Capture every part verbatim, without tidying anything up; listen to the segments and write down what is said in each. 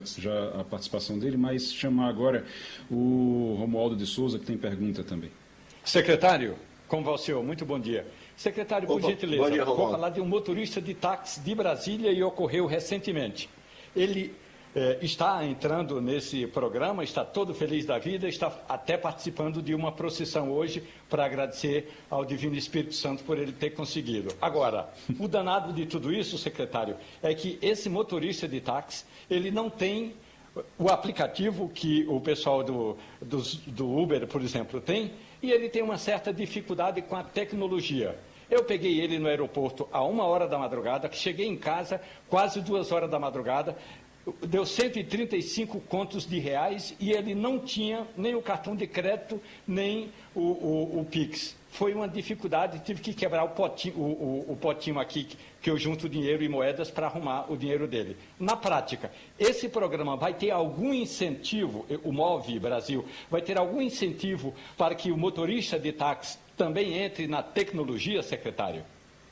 já a participação dele, mas chamar agora o Romualdo de Souza, que tem pergunta também. Secretário, como vai o senhor? Muito bom dia. Secretário, por Opa, gentileza, bom dia, vou Romualdo. falar de um motorista de táxi de Brasília e ocorreu recentemente. Ele eh, está entrando nesse programa, está todo feliz da vida, está até participando de uma procissão hoje para agradecer ao Divino Espírito Santo por ele ter conseguido. Agora, o danado de tudo isso, secretário, é que esse motorista de táxi, ele não tem o aplicativo que o pessoal do, do, do Uber, por exemplo, tem, e ele tem uma certa dificuldade com a tecnologia. Eu peguei ele no aeroporto a uma hora da madrugada, cheguei em casa quase duas horas da madrugada, deu cento e trinta e cinco contos de reais e ele não tinha nem o cartão de crédito, nem o, o, o Pix. Foi uma dificuldade, tive que quebrar o potinho, o, o, o potinho aqui, que eu junto dinheiro e moedas para arrumar o dinheiro dele. Na prática, esse programa vai ter algum incentivo, o Move Brasil, vai ter algum incentivo para que o motorista de táxi também entre na tecnologia, secretário?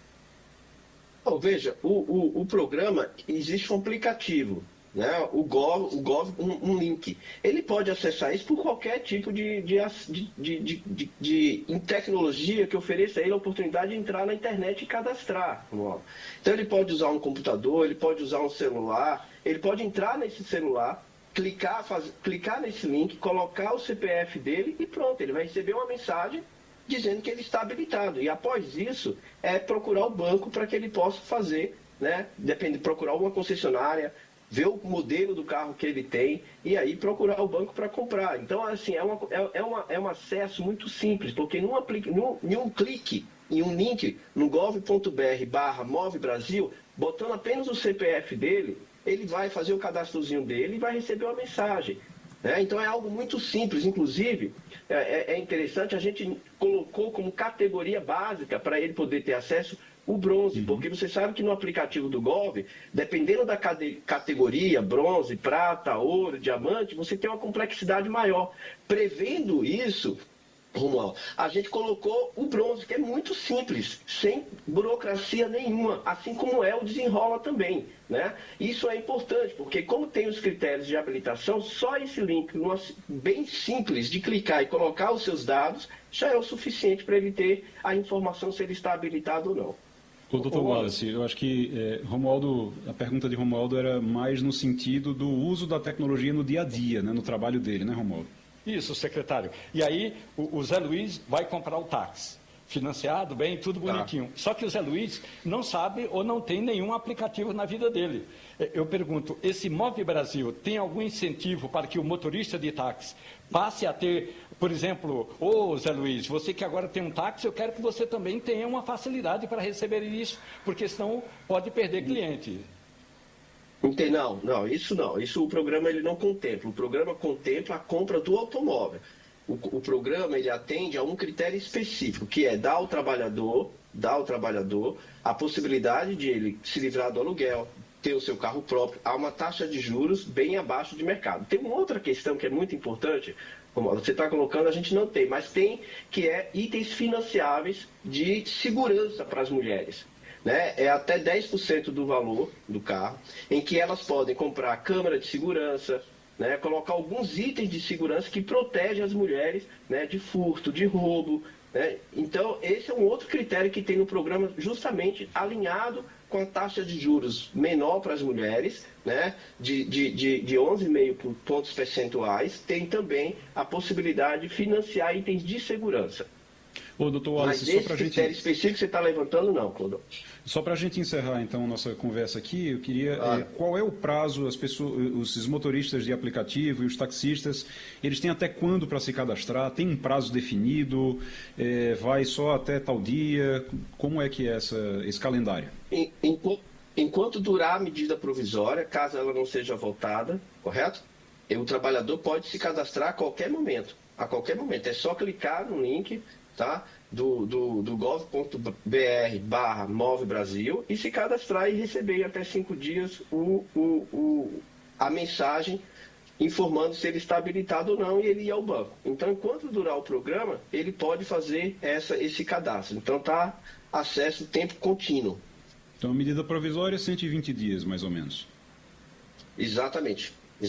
Oh, veja, o, o, o programa, existe um aplicativo, né? o Gov, o Gov um, um link. Ele pode acessar isso por qualquer tipo de, de, de, de, de, de, de em tecnologia que ofereça a ele a oportunidade de entrar na internet e cadastrar. Então ele pode usar um computador, ele pode usar um celular, ele pode entrar nesse celular, clicar, faz, clicar nesse link, colocar o C P F dele e pronto, ele vai receber uma mensagem dizendo que ele está habilitado. E após isso, é procurar o banco para que ele possa fazer, né? Depende, procurar uma concessionária, ver o modelo do carro que ele tem e aí procurar o banco para comprar. Então, assim, é, uma, é, é, uma, é um acesso muito simples, porque num, num, em um clique, em um link, no gov.br barra Move Brasil, botando apenas o C P F dele, ele vai fazer o cadastrozinho dele e vai receber uma mensagem. Né? Então é algo muito simples, inclusive é, é interessante, a gente colocou como categoria básica para ele poder ter acesso o bronze, uhum. porque você sabe que no aplicativo do Gov, dependendo da categoria, bronze, prata, ouro, diamante, você tem uma complexidade maior. Prevendo isso, Romualdo, a gente colocou o bronze, que é muito simples, sem burocracia nenhuma, assim como é o desenrola também. Né? Isso é importante, porque como tem os critérios de habilitação, só esse link, bem simples de clicar e colocar os seus dados, já é o suficiente para ele ter a informação se ele está habilitado ou não. O doutor Wallace, eu acho que é, Romualdo, a pergunta de Romualdo era mais no sentido do uso da tecnologia no dia a dia, né, no trabalho dele, né, Romualdo? Isso, secretário. E aí o, o Zé Luiz vai comprar o táxi, financiado, bem, tudo bonitinho. Tá. Só que o Zé Luiz não sabe ou não tem nenhum aplicativo na vida dele. Eu pergunto, esse Move Brasil tem algum incentivo para que o motorista de táxi passe a ter, por exemplo, ô Zé Luiz, você que agora tem um táxi, eu quero que você também tenha uma facilidade para receber isso, porque senão pode perder cliente. Não, não, isso não. Isso o programa ele não contempla. O programa contempla a compra do automóvel. O, o programa ele atende a um critério específico, que é dar ao trabalhador, dar ao trabalhador a possibilidade de ele se livrar do aluguel, ter o seu carro próprio, a uma taxa de juros bem abaixo de mercado. Tem uma outra questão que é muito importante, como você está colocando, a gente não tem, mas tem, que é itens financiáveis de segurança para as mulheres. Né, é até dez por cento do valor do carro, em que elas podem comprar câmera de segurança, né, colocar alguns itens de segurança que protegem as mulheres, né, de furto, de roubo. Né? Então, esse é um outro critério que tem no programa, justamente alinhado com a taxa de juros menor para as mulheres, né, de, de, de, de onze vírgula cinco pontos percentuais, tem também a possibilidade de financiar itens de segurança. Ô, doutor Wallace, Mas esse só critério gente... específico que você está levantando, não, Clodô. Só para a gente encerrar, então, a nossa conversa aqui, eu queria... Ah. Eh, qual é o prazo, as pessoas, os motoristas de aplicativo e os taxistas, eles têm até quando para se cadastrar? Tem um prazo definido? Eh, vai só até tal dia? Como é que é essa, esse calendário? Em, enquanto, enquanto durar a medida provisória, caso ela não seja votada, correto? O trabalhador pode se cadastrar a qualquer momento. A qualquer momento. É só clicar no link... Tá? do, do, do gov.br barra Move Brasil e se cadastrar e receber em até cinco dias o, o, o, a mensagem informando se ele está habilitado ou não e ele ir ao banco. Então, enquanto durar o programa, ele pode fazer essa, esse cadastro. Então, tá acesso tempo contínuo. Então, a medida provisória é cento e vinte dias, mais ou menos. Exatamente.